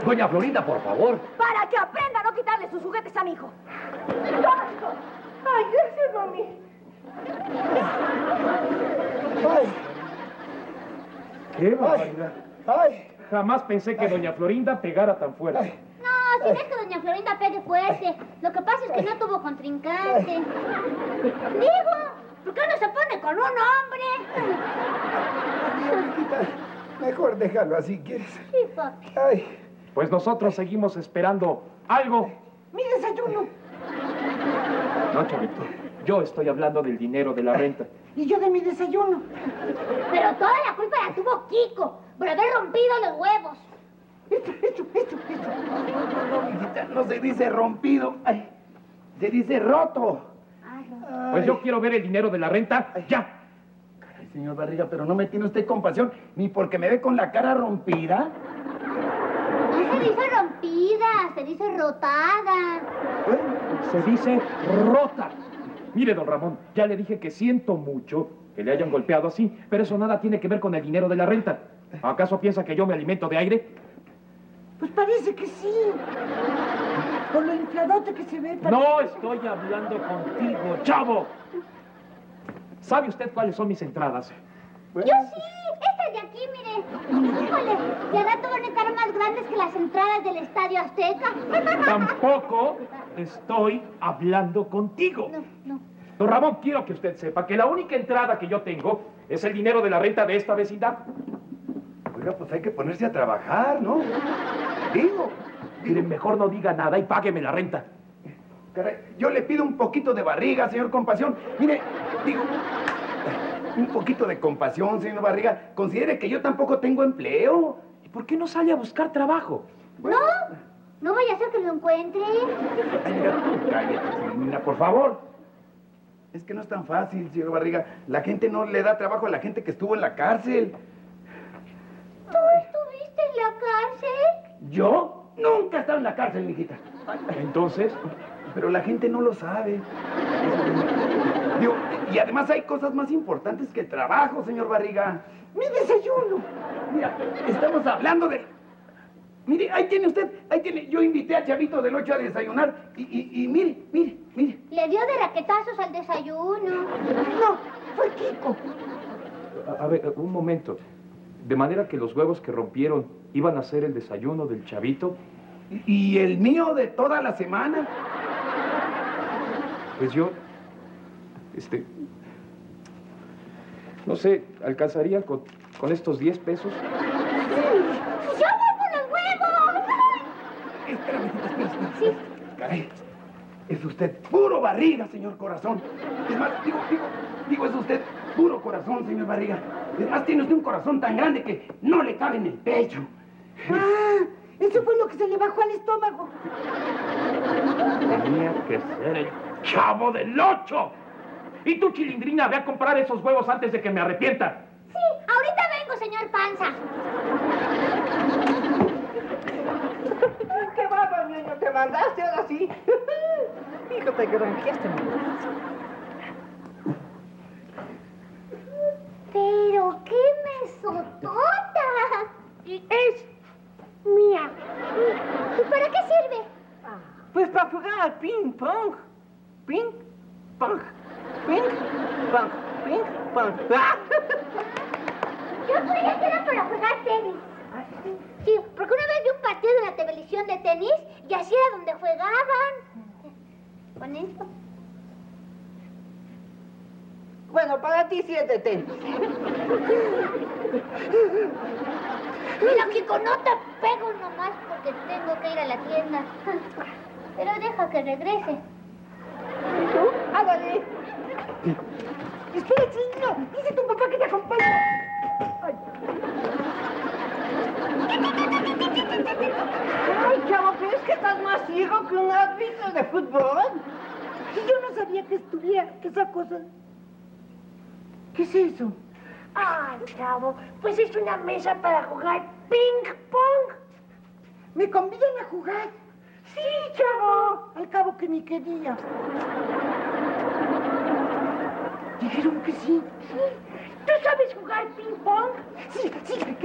Doña Florinda, por favor. Para que aprenda a no quitarle sus juguetes a mi hijo. Ay, gracias, mami. Ay. ¡Qué barbaridad! Ay. Jamás pensé que doña Florinda pegara tan fuerte. Ay. No, si no es que doña Florinda pegue fuerte. Lo que pasa es que no tuvo contrincante. Digo, ¿por qué no se pone con un hombre? Amiguita, mejor déjalo así, ¿quieres? Sí, papi. Ay. Pues nosotros seguimos esperando algo. Mi desayuno. No, chavito. Yo estoy hablando del dinero de la renta. Y yo de mi desayuno. Pero toda la culpa la tuvo Kiko por haber rompido los huevos. Esto. No, amiguita, no se dice rompido. Ay, se dice roto. Pues yo quiero ver el dinero de la renta ya. Ay, señor Barriga, pero no me tiene usted compasión ni porque me ve con la cara rompida. No se dice rompida, se dice rotada. Se dice rota. Mire, don Ramón, ya le dije que siento mucho que le hayan golpeado así, pero eso nada tiene que ver con el dinero de la renta. ¿Acaso piensa que yo me alimento de aire? Pues parece que sí. Por lo infladote que se ve. No estoy hablando contigo, chavo. ¿Sabe usted cuáles son mis entradas? Yo sí, estas de aquí, mire. Híjole, y al rato van a estar más grandes que las entradas del Estadio Azteca. Tampoco estoy hablando contigo. No. Don Ramón, quiero que usted sepa que la única entrada que yo tengo es el dinero de la renta de esta vecindad. Oiga, pues hay que ponerse a trabajar, ¿no? Digo. Mire, mejor no diga nada y págueme la renta. Caray, yo le pido un poquito de barriga, señor Compasión. Mire, digo, un poquito de compasión, señor Barriga. Considere que yo tampoco tengo empleo. ¿Y por qué no sale a buscar trabajo? No vaya a ser que lo encuentre. Ay, mira, cállate, señorita, por favor. Es que no es tan fácil, señor Barriga. La gente no le da trabajo a la gente que estuvo en la cárcel. ¿Tú estuviste en la cárcel? ¿Yo? Nunca he estado en la cárcel, mijita. Entonces, Pero la gente no lo sabe. Digo, y además hay cosas más importantes que el trabajo, señor Barriga. Mi desayuno. Mira, estamos hablando de... Mire, ahí tiene usted, ahí tiene. Yo invité a Chavito del 8 a desayunar y mire. Le dio de raquetazos al desayuno. No, fue Kiko. a ver, un momento. De manera que los huevos que rompieron iban a ser el desayuno del chavito. Y el mío de toda la semana. Pues yo, no sé, ¿alcanzaría con estos 10 pesos? ¡Yo voy por los huevos! Espera. Sí. Caray, es usted puro Barriga, señor Corazón. Es más, digo, es usted puro corazón, señor Barriga. Es más, tiene usted un corazón tan grande que no le cabe en el pecho. Ah, eso fue lo que se le bajó al estómago. Tenía que ser el Chavo del 8. Y tú, Chilindrina, ve a comprar esos huevos antes de que me arrepienta. Sí, ahorita vengo, señor Panza. ¿Qué va, niño? ¿Te mandaste ahora sí? Hijo, te granjeaste mi brazo. Pero qué mesotota. Es mía. ¿Y para qué sirve? Pues para jugar al ping-pong. Ping-pong. Ping-pong. Ping-pong. Yo creía que era para jugar tenis. Sí, porque una vez vi un partido en la televisión de tenis y así era donde jugaban. ¿Con esto? Bueno, para ti sí es de tenis. Mira, Kiko, no te pego nomás porque tengo que ir a la tienda. Pero deja que regrese. ¿Y tú? Ándale. Espera, niño. Dice tu papá que te acompañe. Ay, chavo, pero es que estás más ciego que un árbitro de fútbol. Y yo no sabía que estuviera esa cosa. ¿Qué es eso? Ay, chavo, pues es una mesa para jugar ping-pong. ¿Me convidan a jugar? Sí, chavo. Al cabo que ni quería. Dijeron que sí. ¿Tú sabes jugar ping-pong? Sí,